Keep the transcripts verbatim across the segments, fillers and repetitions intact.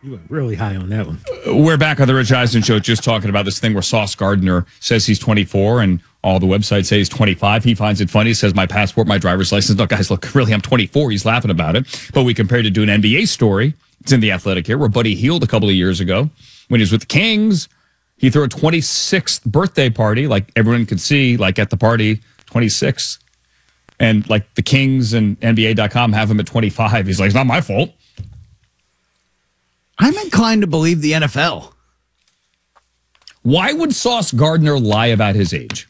You went really high on that one. We're back on the Rich Eisen Show just talking about this thing where Sauce Gardner says he's twenty-four and all the websites say he's twenty-five. He finds it funny. He says, my passport, my driver's license. Look, guys, look, really, I'm twenty-four. He's laughing about it. But we compared it to an N B A story. It's in The Athletic here, where Buddy Hield a couple of years ago, when he was with the Kings, he threw a twenty-sixth birthday party, like everyone could see, like at the party, twenty-six. And like the Kings and N B A dot com have him at twenty-five. He's like, it's not my fault. I'm inclined to believe the N F L. Why would Sauce Gardner lie about his age?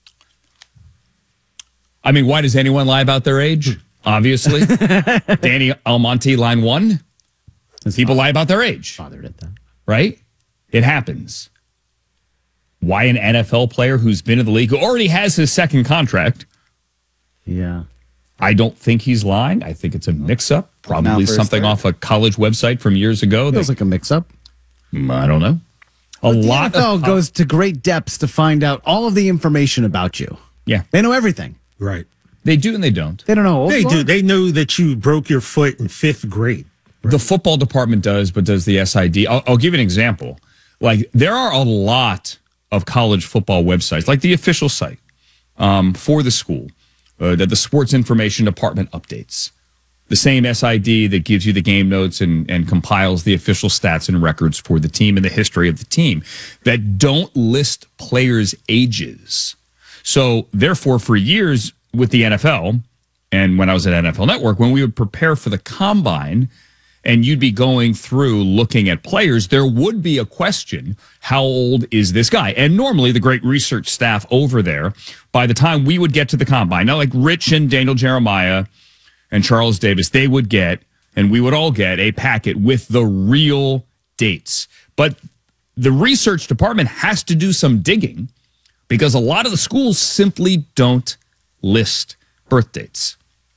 I mean, why does anyone lie about their age? Obviously. Danny Almonte, line one. His People father, lie about their age. Father did that. Right? It happens. Why an N F L player who's been in the league, who already has his second contract? Yeah. I don't think he's lying. I think it's a mix-up. Probably something off a college website from years ago. Feels like a mix-up. I don't know. A But lot the N F L of, goes to great depths to find out all of the information about you. Yeah. They know everything. Right. They do and they don't. They don't know. They do. They know that you broke your foot in fifth grade. The football department does, but does the S I D. I'll, I'll give you an example. Like, there are a lot of college football websites, like the official site um, for the school, uh, that the sports information department updates. The same S I D that gives you the game notes and, and compiles the official stats and records for the team and the history of the team, that don't list players' ages. So, therefore, for years with the N F L, and when I was at N F L Network, when we would prepare for the combine, and you'd be going through looking at players, there would be a question, how old is this guy? And normally the great research staff over there, by the time we would get to the combine, now like Rich and Daniel Jeremiah and Charles Davis, they would get, and we would all get, a packet with the real dates. But the research department has to do some digging because a lot of the schools simply don't list birth dates.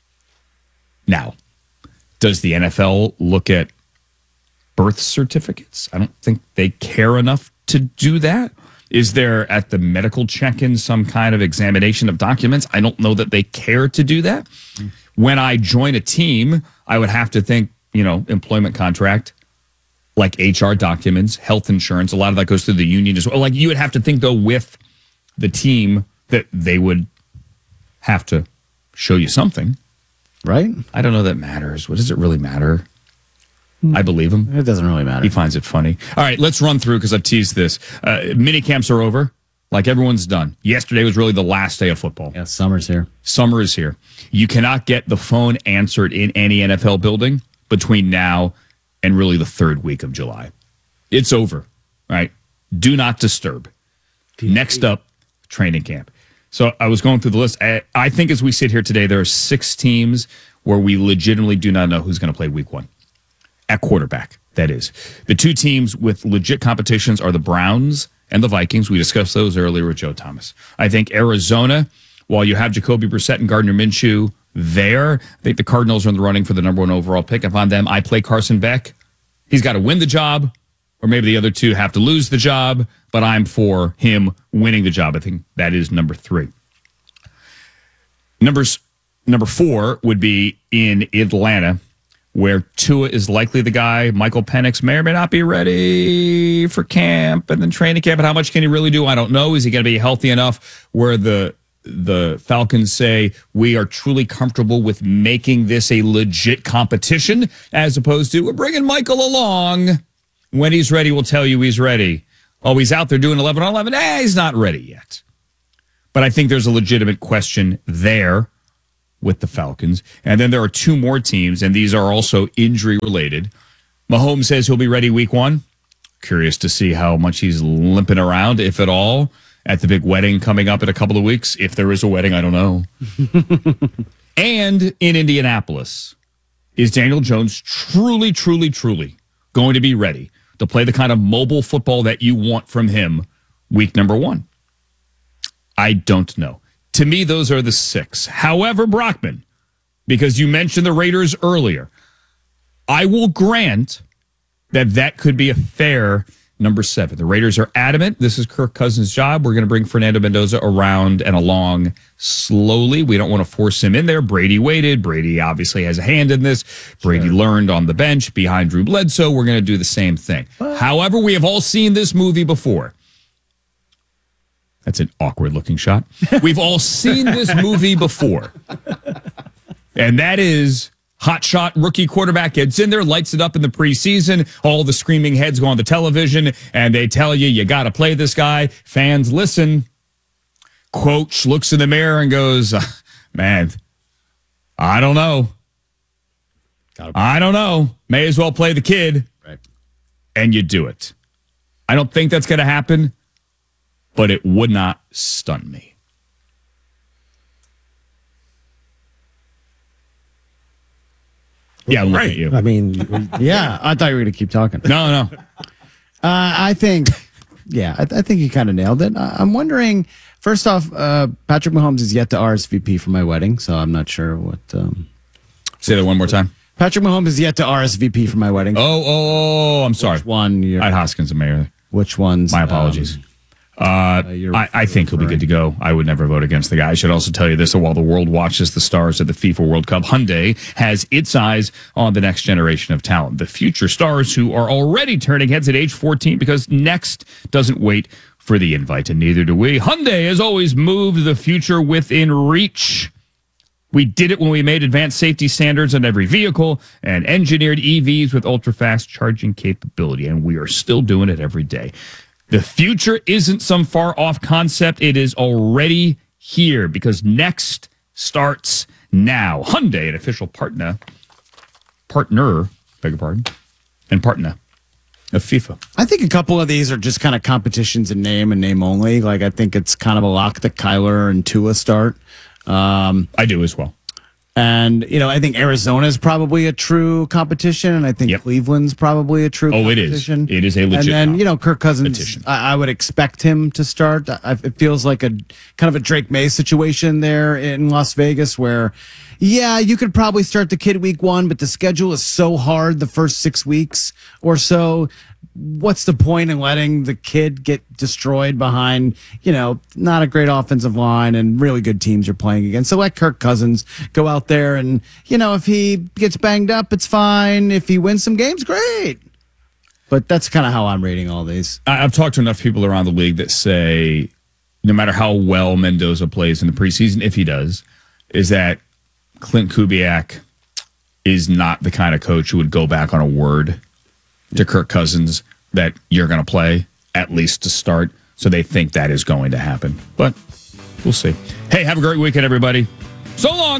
Now, does the N F L look at birth certificates? I don't think they care enough to do that. Is there at the medical check-in some kind of examination of documents? I don't know that they care to do that. Mm. When I join a team, I would have to think, you know, employment contract, like H R documents, health insurance. A lot of that goes through the union as well. Like, you would have to think, though, with the team that they would have to show you something. Right? I don't know that matters. What does it really matter? I believe him. It doesn't really matter. He finds it funny. All right, let's run through because I've teased this. Uh, mini camps are over. Like, everyone's done. Yesterday was really the last day of football. Yeah, summer's here. Summer is here. You cannot get the phone answered in any N F L building between now and really the third week of July. It's over, right? Do not disturb. Next up, training camp. So I was going through the list. I, I think as we sit here today, there are six teams where we legitimately do not know who's going to play week one. At quarterback, that is. The two teams with legit competitions are the Browns and the Vikings. We discussed those earlier with Joe Thomas. I think Arizona, while you have Jacoby Brissett and Gardner Minshew there, I think the Cardinals are in the running for the number one overall pick. If I'm them, I play Carson Beck. He's got to win the job, or maybe the other two have to lose the job, but I'm for him winning the job. I think that is number three. Numbers, number four would be in Atlanta, where Tua is likely the guy. Michael Penix may or may not be ready for camp and then training camp. But how much can he really do? I don't know. Is he going to be healthy enough where the the Falcons say we are truly comfortable with making this a legit competition, as opposed to we're bringing Michael along. When he's ready, we'll tell you he's ready. Oh, he's out there doing eleven on eleven. Eh, he's not ready yet. But I think there's a legitimate question there with the Falcons. And then there are two more teams, and these are also injury-related. Mahomes says he'll be ready week one. Curious to see how much he's limping around, if at all, at the big wedding coming up in a couple of weeks. If there is a wedding, I don't know. And in Indianapolis, is Daniel Jones truly, truly, truly going to be ready to play the kind of mobile football that you want from him week number one? I don't know. To me, those are the six. However, Brockman, because you mentioned the Raiders earlier, I will grant that that could be a fair number seven. The Raiders are adamant this is Kirk Cousins' job. We're going to bring Fernando Mendoza around and along slowly. We don't want to force him in there. Brady waited. Brady obviously has a hand in this. Brady sure. learned on the bench behind Drew Bledsoe. We're going to do the same thing. What? However, we have all seen this movie before. That's an awkward-looking shot. We've all seen this movie before. And that is hotshot rookie quarterback gets in there, lights it up in the preseason. All the screaming heads go on the television, and they tell you, you got to play this guy. Fans listen. Coach looks in the mirror and goes, man, I don't know. I don't know. May as well play the kid. Right. And you do it. I don't think that's going to happen, but it would not stun me. Yeah, I'm looking right. at you. I mean, yeah, I thought you were going to keep talking. No, no. Uh, I think, yeah, I, I think you kind of nailed it. I, I'm wondering, first off, uh, Patrick Mahomes is yet to R S V P for my wedding, so I'm not sure what. Um, Say that one more time. Patrick Mahomes is yet to R S V P for my wedding. Oh, oh, oh I'm sorry. Which one? You're, I had Hoskins and Mayor. Which ones? My apologies. Um, Uh, Uh, I, I think he'll be good to go. I would never vote against the guy. I should also tell you this, that while the world watches the stars of the FIFA World Cup, Hyundai has its eyes on the next generation of talent, the future stars who are already turning heads at age fourteen, because next doesn't wait for the invite, and neither do we. Hyundai has always moved the future within reach. We did it when we made advanced safety standards on every vehicle and engineered E Vs with ultra-fast charging capability, and we are still doing it every day. The future isn't some far-off concept. It is already here, because next starts now. Hyundai, an official partner, partner, beg your pardon, and partner of FIFA. I think a couple of these are just kind of competitions in name and name only. Like, I think it's kind of a lock that Kyler and Tua start. Um, I do as well. And, you know, I think Arizona is probably a true competition, and I think Yep. Cleveland's probably a true Oh, competition. it is. It is a legit And then, you know, Kirk Cousins, competition. I, I would expect him to start. I, it feels like a kind of a Drake May situation there in Las Vegas where, yeah, you could probably start the kid week one, but the schedule is so hard the first six weeks or so. What's the point in letting the kid get destroyed behind, you know, not a great offensive line and really good teams you're playing against? So let Kirk Cousins go out there and, you know, if he gets banged up, it's fine. If he wins some games, great. But that's kind of how I'm reading all these. I- I've talked to enough people around the league that say no matter how well Mendoza plays in the preseason, if he does, is that Clint Kubiak is not the kind of coach who would go back on a word to Kirk Cousins that you're going to play, at least to start. So they think that is going to happen. But we'll see. Hey, have a great weekend, everybody. So long.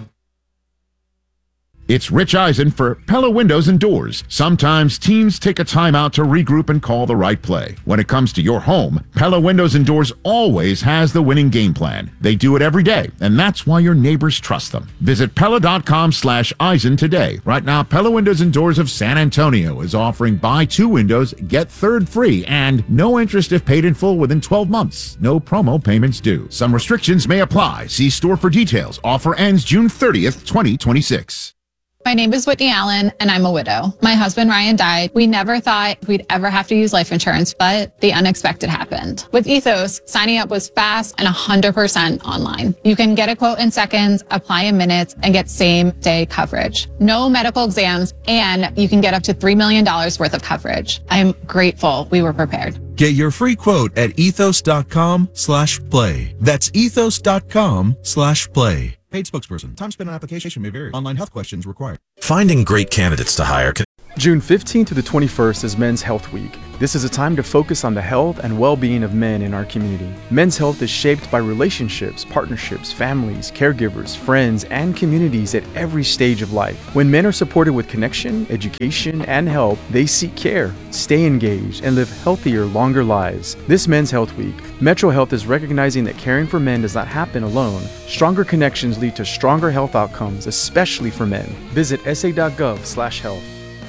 It's Rich Eisen for Pella Windows and Doors. Sometimes teams take a timeout to regroup and call the right play. When it comes to your home, Pella Windows and Doors always has the winning game plan. They do it every day, and that's why your neighbors trust them. Visit Pella.com slash Eisen today. Right now, Pella Windows and Doors of San Antonio is offering buy two windows, get third free, and no interest if paid in full within twelve months. No promo payments due. Some restrictions may apply. See store for details. Offer ends June thirtieth, twenty twenty-six. My name is Whitney Allen, and I'm a widow. My husband, Ryan, died. We never thought we'd ever have to use life insurance, but the unexpected happened. With Ethos, signing up was fast and one hundred percent online. You can get a quote in seconds, apply in minutes, and get same-day coverage. No medical exams, and you can get up to three million dollars worth of coverage. I'm grateful we were prepared. Get your free quote at ethos.com slash play. That's ethos.com slash play. Paid spokesperson. Time spent on application may vary. Online health questions required. Finding great candidates to hire can June fifteenth to the twenty-first is Men's Health Week. This is a time to focus on the health and well-being of men in our community. Men's health is shaped by relationships, partnerships, families, caregivers, friends, and communities at every stage of life. When men are supported with connection, education, and help, they seek care, stay engaged, and live healthier, longer lives. This Men's Health Week, Metro Health is recognizing that caring for men does not happen alone. Stronger connections lead to stronger health outcomes, especially for men. Visit sa.gov slash health.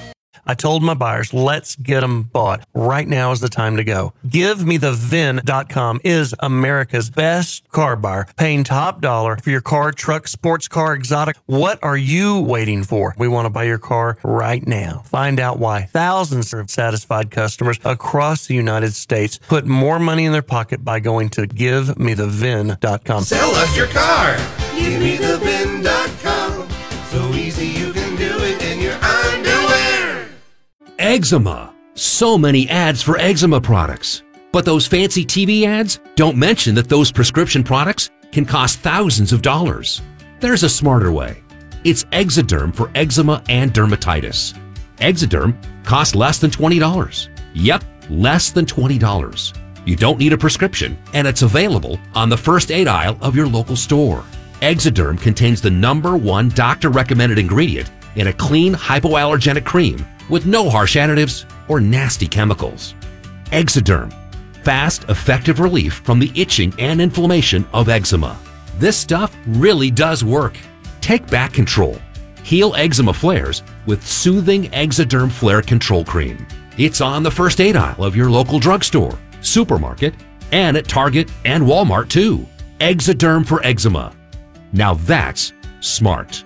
I told my buyers, let's get them bought. Right now is the time to go. Give Me The Vin dot com is America's best car buyer, paying top dollar for your car, truck, sports car, exotic. What are you waiting for? We want to buy your car right now. Find out why thousands of satisfied customers across the United States put more money in their pocket by going to Give Me The Vin dot com. Sell us your car. Give Me The Vin dot com. So easy you can do it in your underwear. Eczema. So many ads for eczema products. But those fancy T V ads don't mention that those prescription products can cost thousands of dollars. There's a smarter way. It's Exoderm for eczema and dermatitis. Exoderm costs less than twenty dollars. Yep, less than twenty dollars. You don't need a prescription, and it's available on the first aid aisle of your local store. Exoderm contains the number one doctor-recommended ingredient in a clean hypoallergenic cream with no harsh additives or nasty chemicals. Exoderm. Fast, effective relief from the itching and inflammation of eczema. This stuff really does work. Take back control. Heal eczema flares with soothing Exoderm Flare Control Cream. It's on the first aid aisle of your local drugstore, supermarket, and at Target and Walmart too. Exoderm for eczema. Now that's smart.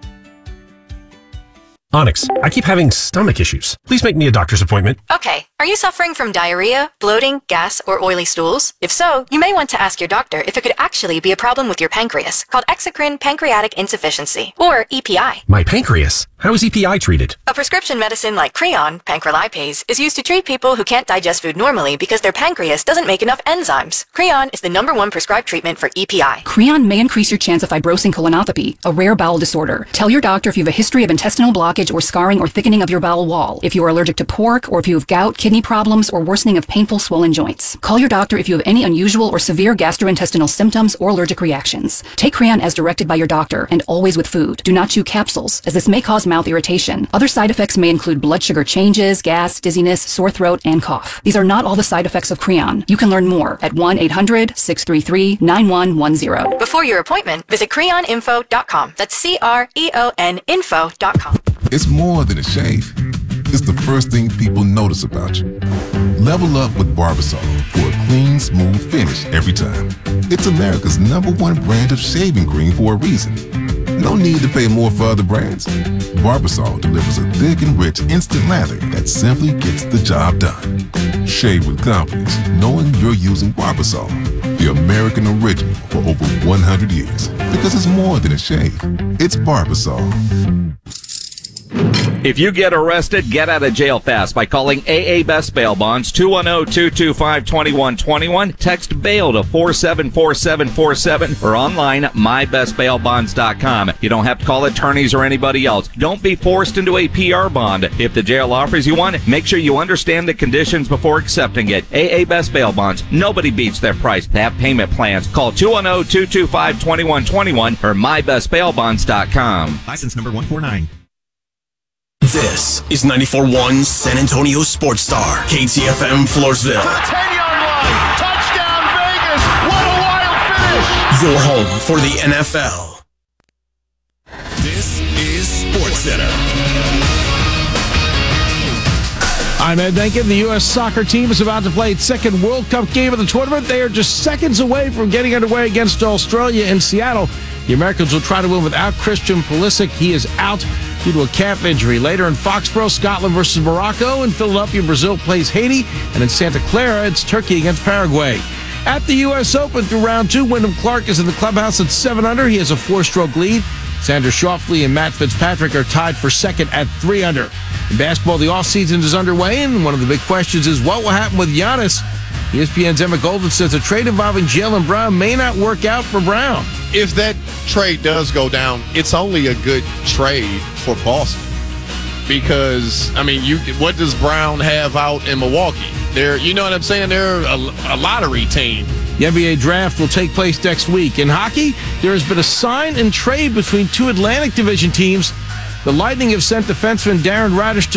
Onyx, I keep having stomach issues. Please make me a doctor's appointment. Okay, are you suffering from diarrhea, bloating, gas, or oily stools? If so, you may want to ask your doctor if it could actually be a problem with your pancreas, called exocrine pancreatic insufficiency, or E P I. My pancreas? How is E P I treated? A prescription medicine like Creon, pancrelipase, is used to treat people who can't digest food normally because their pancreas doesn't make enough enzymes. Creon is the number one prescribed treatment for E P I. Creon may increase your chance of fibrosing colonopathy, a rare bowel disorder. Tell your doctor if you have a history of intestinal blockage or scarring or thickening of your bowel wall, if you are allergic to pork, or if you have gout, kidney problems, or worsening of painful swollen joints. Call your doctor if you have any unusual or severe gastrointestinal symptoms or allergic reactions. Take Creon as directed by your doctor and always with food. Do not chew capsules, as this may cause mouth irritation. Other side effects may include blood sugar changes, gas, dizziness, sore throat, and cough. These are not all the side effects of Creon. You can learn more at one eight hundred, six three three, nine one one zero. Before your appointment, visit creon info dot com. That's C R E O N info dot com. It's more than a shave. It's the first thing people notice about you. Level up with Barbasol for a clean, smooth finish every time. It's America's number one brand of shaving cream for a reason. No need to pay more for other brands. Barbasol delivers a thick and rich instant lather that simply gets the job done. Shave with confidence, knowing you're using Barbasol, the American original for over one hundred years. Because it's more than a shave. It's Barbasol. If you get arrested, get out of jail fast by calling A A Best Bail Bonds, two one zero, two two five, two one two one. Text bail to four seven four seven four seven or online at my best bail bonds dot com. You don't have to call attorneys or anybody else. Don't be forced into a P R bond. If the jail offers you one, make sure you understand the conditions before accepting it. A A Best Bail Bonds. Nobody beats their price. They have payment plans. Call two one zero, two two five, two one two one or my best bail bonds dot com. License number one four nine. This is ninety-four point one San Antonio Sports Star, K T F M Floresville. ten-yard line. Touchdown Vegas. What a wild finish. Your home for the N F L. This is Sports Center. I'm Ed Denkin. The U S soccer team is about to play its second World Cup game of the tournament. They are just seconds away from getting underway against Australia in Seattle. The Americans will try to win without Christian Pulisic. He is out due to a calf injury. Later in Foxborough, Scotland versus Morocco. In Philadelphia, Brazil plays Haiti. And in Santa Clara, it's Turkey against Paraguay. At the U S Open through round two, Wyndham Clark is in the clubhouse at seven under. He has a four-stroke lead. Xander Schauffele and Matt Fitzpatrick are tied for second at three under. In basketball, the offseason is underway, and one of the big questions is what will happen with Giannis. E S P N's Emma Golden says a trade involving Jaylen Brown may not work out for Brown. If that trade does go down, it's only a good trade for Boston. Because, I mean, you what does Brown have out in Milwaukee? They're, you know what I'm saying? They're a, a lottery team. The N B A draft will take place next week. In hockey, there has been a sign and trade between two Atlantic Division teams. The Lightning have sent defenseman Darren Radish to